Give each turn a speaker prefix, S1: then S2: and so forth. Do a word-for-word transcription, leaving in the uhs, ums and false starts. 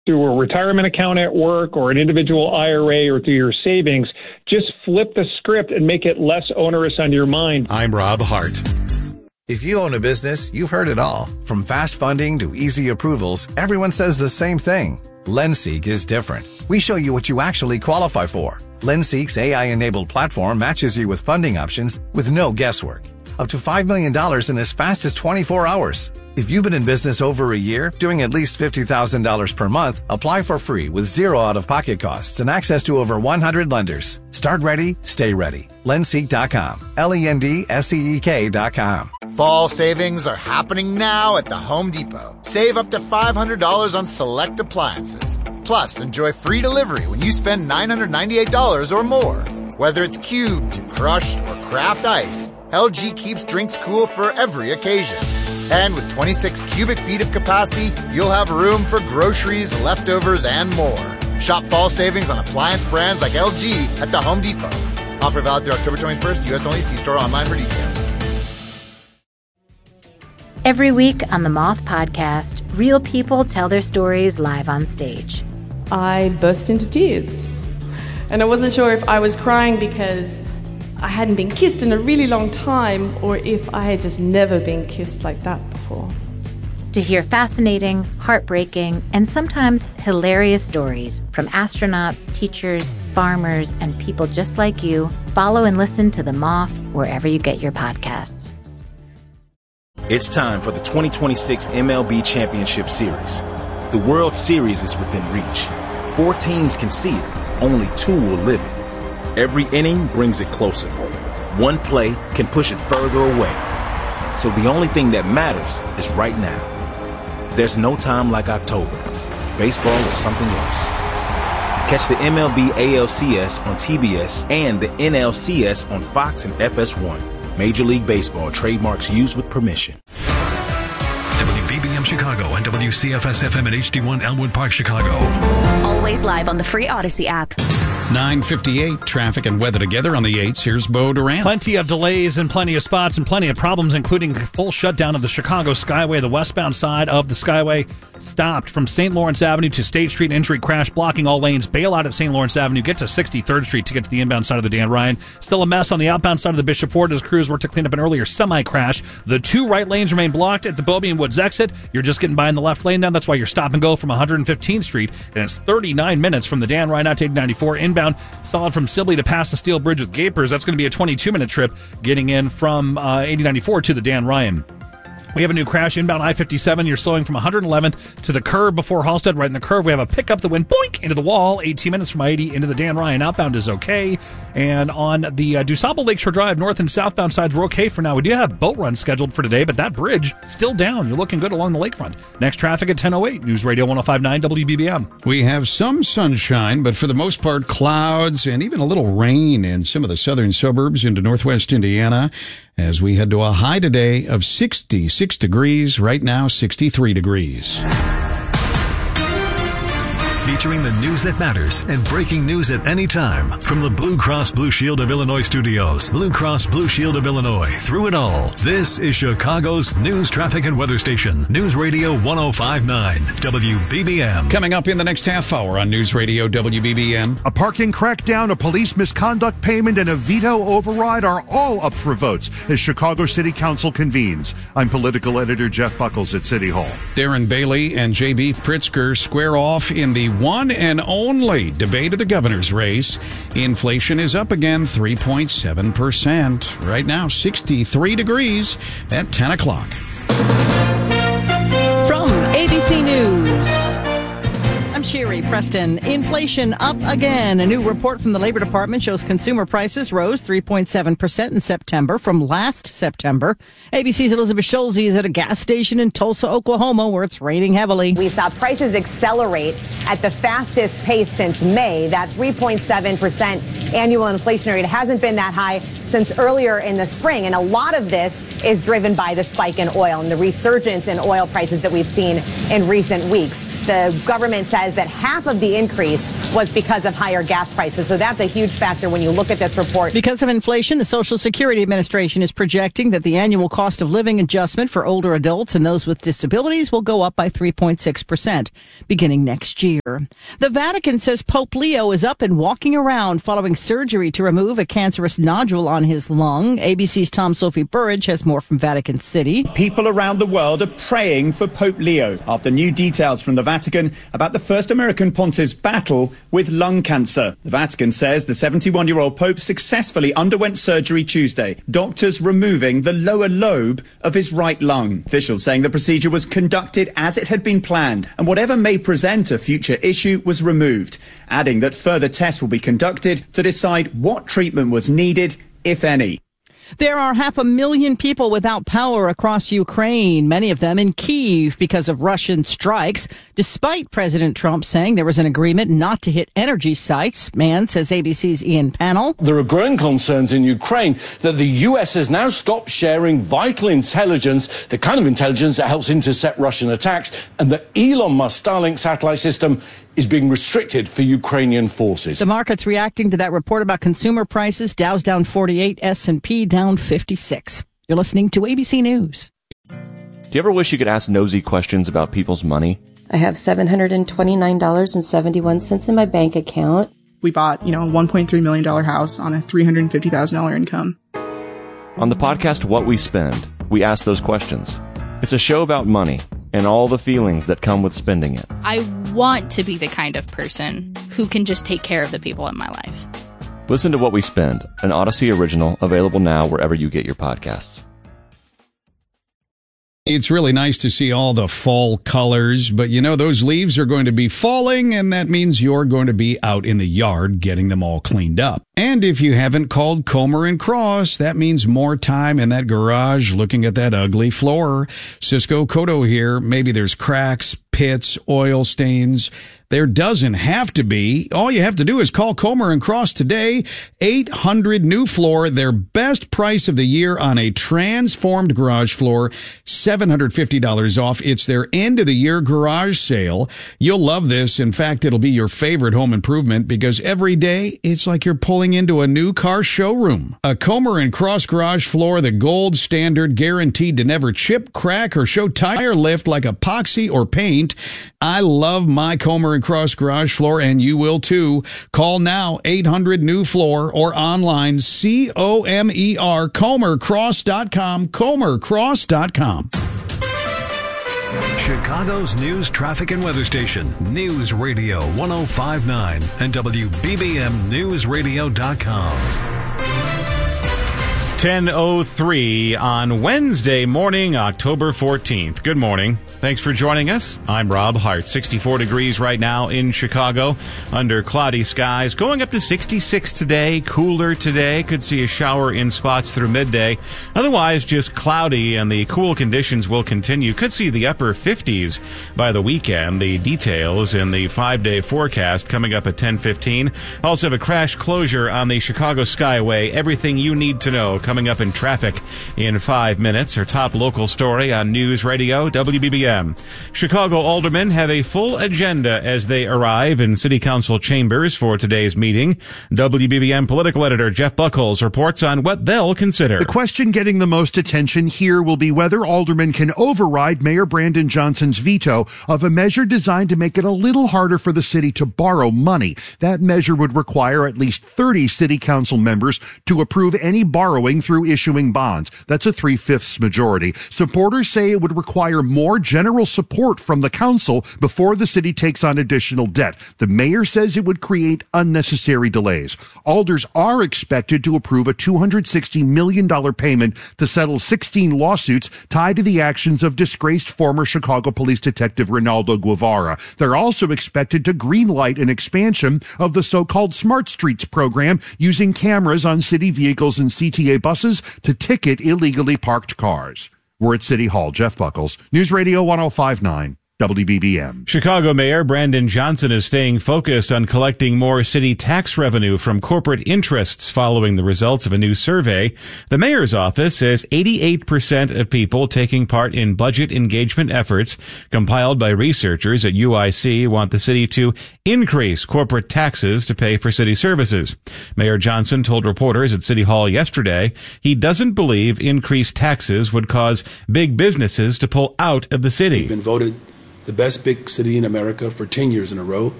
S1: through a retirement account at work or an individual I R A or through your savings, just flip the script and make it less onerous on your mind.
S2: I'm Rob Hart.
S3: If you own a business, you've heard it all. From fast funding to easy approvals, everyone says the same thing. LendSeek is different. We show you what you actually qualify for. LendSeek's A I-enabled platform matches you with funding options with no guesswork. Up to five million dollars in as fast as twenty-four hours. If you've been in business over a year, doing at least fifty thousand dollars per month, apply for free with zero out-of-pocket costs and access to over one hundred lenders. Start ready, stay ready. Lendseek dot com. L E N D S E E K dot com.
S4: Fall savings are happening now at the Home Depot. Save up to five hundred dollars on select appliances. Plus, enjoy free delivery when you spend nine hundred ninety-eight dollars or more. Whether it's cubed, crushed, or craft ice, L G keeps drinks cool for every occasion. And with twenty-six cubic feet of capacity, you'll have room for groceries, leftovers, and more. Shop fall savings on appliance brands like L G at the Home Depot. Offer valid through October twenty-first, U S only. See store online for details.
S5: Every week on the Moth Podcast, real people tell their stories live on stage.
S6: I burst into tears. And I wasn't sure if I was crying because I hadn't been kissed in a really long time, or if I had just never been kissed like that before.
S5: To hear fascinating, heartbreaking, and sometimes hilarious stories from astronauts, teachers, farmers, and people just like you, follow and listen to The Moth wherever you get your podcasts.
S7: It's time for the twenty twenty-six M L B Championship Series. The World Series is within reach. Four teams can see it. Only two will live it. Every inning brings it closer. One play can push it further away. So the only thing that matters is right now. There's no time like October. Baseball is something else. Catch the M L B A L C S on T B S and the N L C S on Fox and F S one. Major League Baseball trademarks used with permission.
S8: W B B M Chicago and W C F S F M and H D one Elmwood Park, Chicago.
S9: Always live on the free Odyssey app.
S10: nine fifty-eight, traffic and weather together on the eights. Here's Bo Durant.
S11: Plenty of delays and plenty of spots and plenty of problems, including full shutdown of the Chicago Skyway. The westbound side of the Skyway stopped from Saint Lawrence Avenue to State Street. Entry crash blocking all lanes. Bail out at Saint Lawrence Avenue. Get to sixty-third Street to get to the inbound side of the Dan Ryan. Still a mess on the outbound side of the Bishop Ford as crews work to clean up an earlier semi-crash. The two right lanes remain blocked at the Bobby and Woods exit. You're just getting by in the left lane now. That's why you're stop and go from one hundred fifteenth Street. And it's thirty-nine minutes from the Dan Ryan out to eighty ninety-four. Inbound solid from Sibley to past the Steel Bridge with Gapers. That's going to be a twenty-two minute trip getting in from uh, eighty ninety-four to the Dan Ryan. We have a new crash inbound I fifty-seven. You're slowing from one hundred eleventh to the curve before Halstead. Right in the curve, we have a pickup that went boink into the wall. eighteen minutes from I eighty into the Dan Ryan. Outbound is okay. And on the uh, DuSable Lakeshore Drive, north and southbound sides, we're okay for now. We do have boat runs scheduled for today, but that bridge still down. You're looking good along the lakefront. Next traffic at ten oh eight. News Radio one oh five point nine W B B M.
S10: We have some sunshine, but for the most part, clouds and even a little rain in some of the southern suburbs into northwest Indiana as we head to a high today of sixty-six degrees. Right now, sixty-three degrees.
S8: Featuring the news that matters and breaking news at any time. From the Blue Cross Blue Shield of Illinois studios, Blue Cross Blue Shield of Illinois, through it all. This is Chicago's news, traffic, and weather station. News Radio one oh five point nine W B B M.
S10: Coming up in the next half hour on News Radio W B B M.
S12: A parking crackdown, a police misconduct payment, and a veto override are all up for votes as Chicago City Council convenes. I'm political editor Jeff Buckles at City Hall.
S10: Darren Bailey and J B Pritzker square off in the one and only debate of the governor's race. Inflation is up again, three point seven percent. Right now, sixty-three degrees at ten o'clock.
S13: From A B C News, I'm Sherry Preston. Inflation up again. A new report from the Labor Department shows consumer prices rose three point seven percent in September from last September. A B C's Elizabeth Schulze is at a gas station in Tulsa, Oklahoma, where it's raining heavily.
S14: We saw prices accelerate at the fastest pace since May. That three point seven percent annual inflation rate hasn't been that high since earlier in the spring. And a lot of this is driven by the spike in oil and the resurgence in oil prices that we've seen in recent weeks. The government says that half half of the increase was because of higher gas prices. So that's a huge factor when you look at this report.
S13: Because of inflation, the Social Security Administration is projecting that the annual cost of living adjustment for older adults and those with disabilities will go up by three point six percent beginning next year. The Vatican says Pope Leo is up and walking around following surgery to remove a cancerous nodule on his lung. A B C's Tom Sophie Burridge has more from Vatican City.
S2: People around the world are praying for Pope Leo after new details from the Vatican about the first American pontiff's battle with lung cancer. The Vatican says the seventy-one-year-old Pope successfully underwent surgery Tuesday, doctors removing the lower lobe of his right lung. Officials saying the procedure was conducted as it had been planned, and whatever may present a future issue was removed, adding that further tests will be conducted to decide what treatment was needed, if any.
S13: There are half a million people without power across Ukraine, many of them in Kyiv because of Russian strikes, despite President Trump saying there was an agreement not to hit energy sites. Man, says A B C's Ian Pannell.
S15: There are growing concerns in Ukraine that the U S has now stopped sharing vital intelligence, the kind of intelligence that helps intercept Russian attacks, and that Elon Musk's Starlink satellite system is being restricted for Ukrainian forces.
S13: The market's reacting to that report about consumer prices. Dow's down forty-eight, S and P down fifty-six. You're listening to A B C News.
S16: Do you ever wish you could ask nosy questions about people's money?
S17: I have seven hundred twenty-nine dollars and seventy-one cents in my bank account.
S18: We bought, you know, a one point three million dollars house on a three hundred fifty thousand dollars income.
S16: On the podcast What We Spend, we ask those questions. It's a show about money and all the feelings that come with spending it.
S19: I want to be the kind of person who can just take care of the people in my life.
S16: Listen to What We Spend, an Odyssey original, available now wherever you get your podcasts.
S10: It's really nice to see all the fall colors, but you know, those leaves are going to be falling, and that means you're going to be out in the yard getting them all cleaned up. And if you haven't called Comer and Cross, that means more time in that garage looking at that ugly floor. Cisco Cotto here. Maybe there's cracks, pits, oil stains. There doesn't have to be. All you have to do is call Comer and Cross today. eight hundred new floor, their best price of the year on a transformed garage floor, seven hundred fifty dollars off. It's their end of the year garage sale. You'll love this. In fact, it'll be your favorite home improvement because every day it's like you're pulling into a new car showroom. A Comer and Cross garage floor, the gold standard, guaranteed to never chip, crack, or show tire lift like epoxy or paint. I love my Comer and Cross garage floor, and you will too. Call now, eight hundred new floor, or online, C O M E R, comer cross dot com, comer cross dot com.
S8: Chicago's news, traffic, and weather station, News Radio one oh five point nine and W B B M News Radio dot com.
S20: ten oh three on Wednesday morning, October fourteenth. Good morning. Thanks for joining us. I'm Rob Hart. sixty-four degrees right now in Chicago under cloudy skies. Going up to sixty-six today. Cooler today. Could see a shower in spots through midday. Otherwise, just cloudy, and the cool conditions will continue. Could see the upper fifties by the weekend. The details in the five-day forecast coming up at ten fifteen. Also have a crash closure on the Chicago Skyway. Everything you need to know coming up in traffic in five minutes. Our top local story on News Radio W B B M. Chicago aldermen have a full agenda as they arrive in City Council chambers for today's meeting. W B B M political editor Jeff Buckles reports on what they'll consider.
S12: The question getting the most attention here will be whether aldermen can override Mayor Brandon Johnson's veto of a measure designed to make it a little harder for the city to borrow money. That measure would require at least thirty City Council members to approve any borrowing through issuing bonds. That's a three-fifths majority. Supporters say it would require more general support from the council before the city takes on additional debt. The mayor says it would create unnecessary delays. Alders are expected to approve a two hundred sixty million dollars payment to settle sixteen lawsuits tied to the actions of disgraced former Chicago police detective Ronaldo Guevara. They're also expected to greenlight an expansion of the so-called Smart Streets program using cameras on city vehicles and C T A buses to ticket illegally parked cars. We're at City Hall. Jeff Buckles, News Radio one oh five point nine. W B B M.
S20: Chicago Mayor Brandon Johnson is staying focused on collecting more city tax revenue from corporate interests following the results of a new survey. The mayor's office says eighty-eight percent of people taking part in budget engagement efforts compiled by researchers at U I C want the city to increase corporate taxes to pay for city services. Mayor Johnson told reporters at City Hall yesterday he doesn't believe increased taxes would cause big businesses to pull out of the city.
S21: We've been voted the best big city in America for ten years in a row.